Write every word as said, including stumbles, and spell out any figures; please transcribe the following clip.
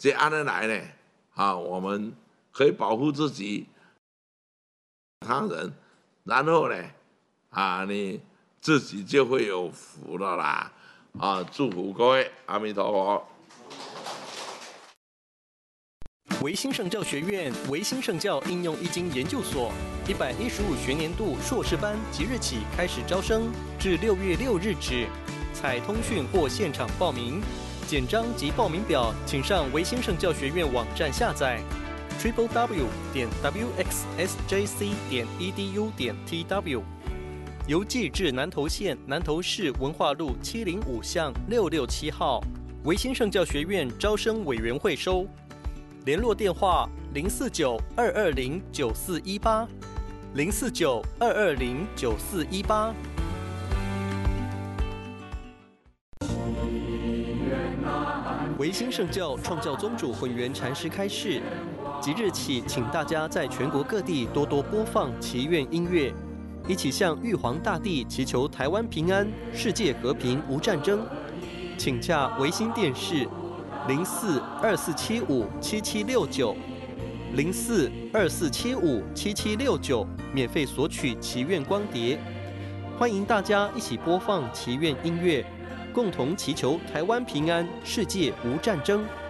这样的来呢，啊，我们可以保护自己、他人，然后呢，啊，你自己就会有福了啦。啊，祝福各位，阿弥陀佛。 维新圣教学院维新圣教应用易经研究所一百一十五学年度硕士班即日起开始招生，至六月六日止，采通讯或现场报名。简章及报名表，请上维新圣教学院网站下载 triple w 点 w x s j c 点 e d u 点 t w。邮寄至南投县南投市文化路七零五巷六六七号，维新圣教学院招生委员会收。联络电话：零四九二二零九四一八，零四九二二零九四一八。维新圣教创教宗主混元禅师开示，即日起，请大家在全国各地多多播放祈愿音乐，一起向玉皇大帝祈求台湾平安、世界和平、无战争。请洽维新电视。零四二四七五七七六九，零四二四七五七七六九，免费索取祈愿光碟。欢迎大家一起播放祈愿音乐，共同祈求台湾平安，世界无战争。